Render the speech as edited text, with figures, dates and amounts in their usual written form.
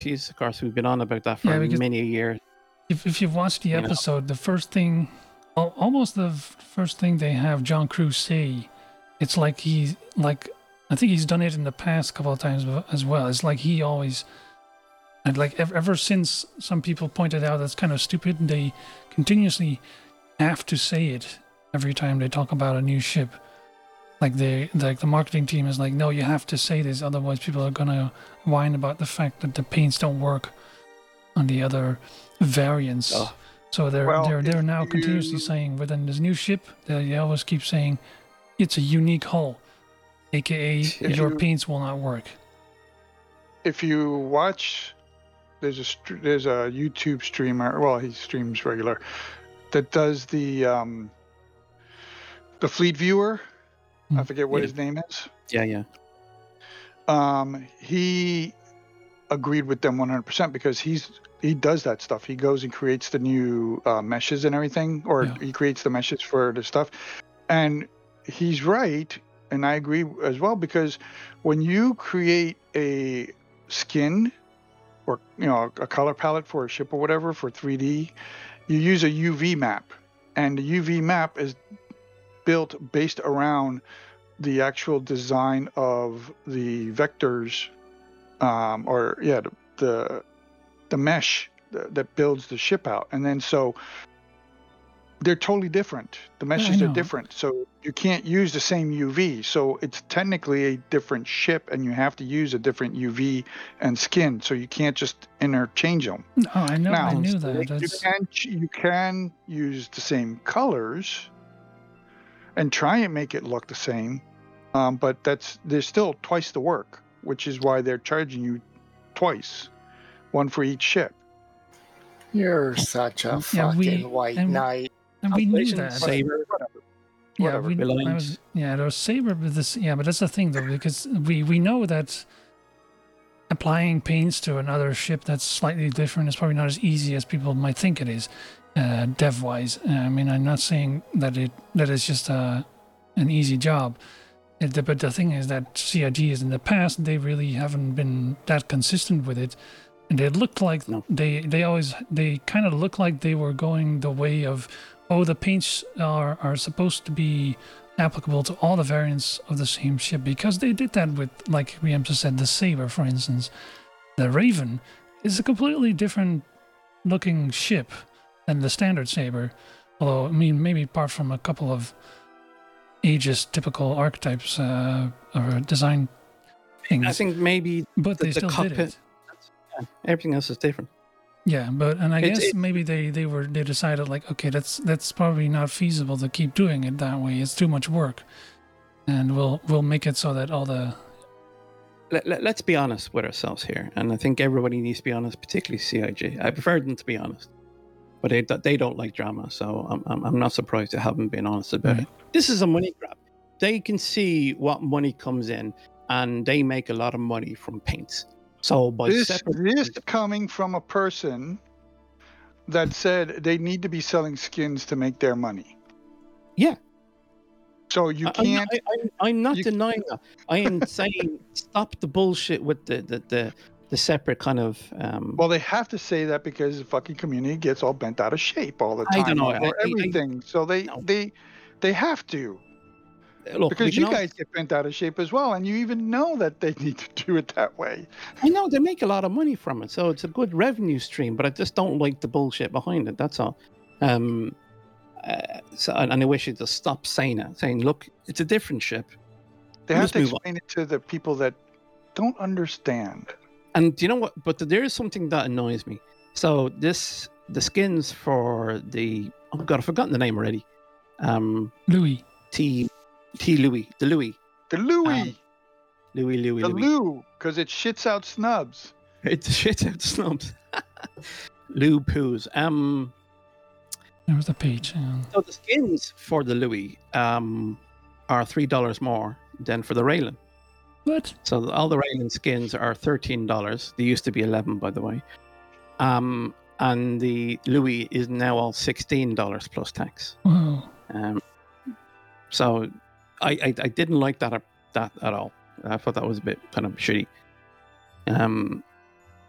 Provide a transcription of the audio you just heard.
Jeez, of course, we've been on about that for Yeah, because many a year. if you've watched the You know. episode, the first thing, almost the first thing they have John Cruz say, it's like I think he's done it in the past couple of times as well. It's like he always, and like ever since some people pointed out that's kind of stupid, they continuously have to say it every time they talk about a new ship. Like the marketing team is like, no, you have to say this, otherwise people are gonna whine about the fact that the paints don't work on the other variants. Oh. So Well, they're now if continuously you- saying within this new ship, they always keep saying it's a unique hull, aka your you- paints will not work. If you watch, there's a YouTube streamer. Well, he streams regular that does the Fleet Viewer. I forget what Yeah. his name is. Yeah. He agreed with them 100% because he does that stuff. He goes and creates the new meshes and everything, or Yeah. he creates the meshes for the stuff. And he's right, and I agree as well, because when you create a skin or a color palette for a ship or whatever for 3D, you use a UV map, and the UV map is built based around the actual design of the vectors, the mesh that builds the ship out, and then so they're totally different. The meshes are different, so you can't use the same UV. So it's technically a different ship, and you have to use a different UV and skin. So you can't just interchange them. No, I know. Now, I knew that. You can use the same colors and try and make it look the same, but there's still twice the work, which is why they're charging you twice, one for each ship. You're such a fucking white knight. And we knew that. Saber. Whatever. There was Saber, but but that's the thing though, because we know that applying paints to another ship that's slightly different is probably not as easy as people might think it is, dev-wise. I mean, I'm not saying that it's just an easy job. But the thing is that CIG is in the past, they really haven't been that consistent with it. And they looked like they kind of looked like they were going the way of, the paints are supposed to be applicable to all the variants of the same ship, because they did that with, like Riemsa said, the Saber, for instance. The Raven is a completely different looking ship than the standard Saber. Although, I mean, maybe apart from a couple of Aegis typical archetypes or design things. I think maybe but they still did it. Everything else is different. Yeah, and I guess maybe they decided like, okay, that's probably not feasible to keep doing it that way. It's too much work, and we'll make it so that all the. Let's be honest with ourselves here, and I think everybody needs to be honest, particularly CIG. I prefer them to be honest, but they don't like drama, so I'm not surprised they haven't been honest about it. This is a money grab. They can see what money comes in, and they make a lot of money from paints. So by this coming from a person that said they need to be selling skins to make their money. Yeah. So you can't. I'm not denying that. I am saying stop the bullshit with the separate kind of. Well, they have to say that because the fucking community gets all bent out of shape all the time. I don't know. For everything. So they have to. Look, because you guys get bent out of shape as well, and you even know that they need to do it that way. I know they make a lot of money from it, so it's a good revenue stream. But I just don't like the bullshit behind it. That's all. And I wish you'd just stop saying it. Saying, look, it's a different ship. They have to explain it to the people that don't understand. And you know what? But there is something that annoys me. So the skins for the I've forgotten the name already. Louis. Louis. Louis, because it shits out snubs. It shits out snubs. Lou poos. There was a page. So the skins for the Louis are $3 more than for the Raylan. What? So all the Raylan skins are $13. They used to be $11, by the way. And the Louis is now all $16 plus tax. Wow. So I didn't like that at all. I thought that was a bit kind of shitty.